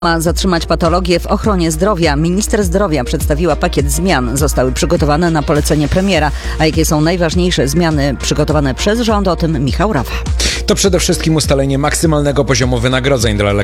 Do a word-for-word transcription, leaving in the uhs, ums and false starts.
Ma zatrzymać patologię w ochronie zdrowia. Minister zdrowia przedstawiła pakiet zmian. Zostały przygotowane na polecenie premiera. A jakie są najważniejsze zmiany przygotowane przez rząd? O tym Michał Rawa. To przede wszystkim ustalenie maksymalnego poziomu wynagrodzeń dla lekarzy.